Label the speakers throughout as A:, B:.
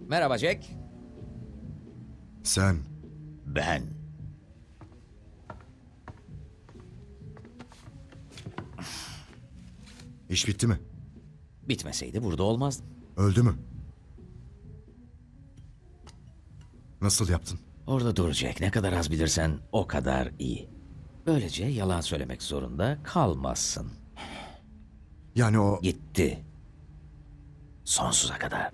A: Merhaba Jack.
B: Sen
A: Ben.
B: iş bitti mi?
A: Bitmeseydi burada olmazdım.
B: Öldü mü? Nasıl yaptın?
A: Orada dur Jack. Ne kadar az bilirsen o kadar iyi. Böylece yalan söylemek zorunda kalmazsın.
B: Yani o...
A: Gitti. Sonsuza kadar.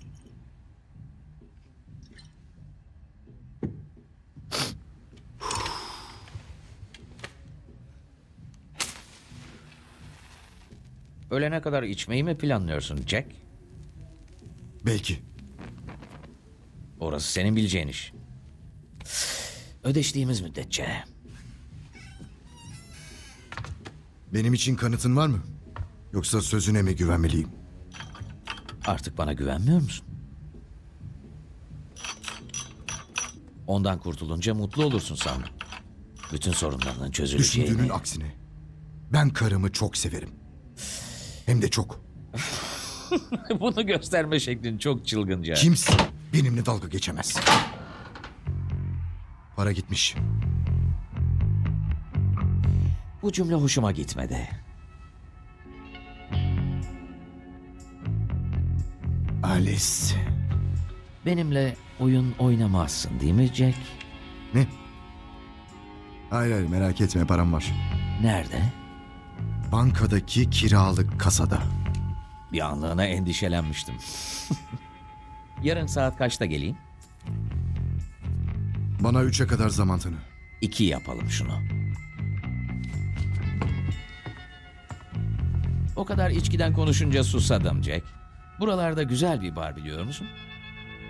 A: Ölene kadar içmeyi mi planlıyorsun Jack?
B: Belki.
A: Orası senin bileceğin iş. Ödeştiğimiz müddetçe.
B: Benim için kanıtın var mı? Yoksa sözüne mi güvenmeliyim?
A: Artık bana güvenmiyor musun? Ondan kurtulunca mutlu olursun sandım. Bütün sorunlarının çözüleceğini...
B: Düşündüğünün aksine. Ben karımı çok severim. Hem de çok.
A: Bunu gösterme şeklin çok çılgınca.
B: Kimse benimle dalga geçemez. Para gitmiş.
A: Bu cümle hoşuma gitmedi.
B: Alice.
A: Benimle oyun oynamazsın değil mi Jack?
B: Ne? Hayır merak etme param var.
A: Nerede?
B: Bankadaki kiralık kasada.
A: Bir anlığına endişelenmiştim. Yarın saat kaçta geleyim?
B: Bana 3'e kadar zaman tanı.
A: 2 yapalım şunu. O kadar içkiden konuşunca susadım Jack. Buralarda güzel bir bar biliyor musun?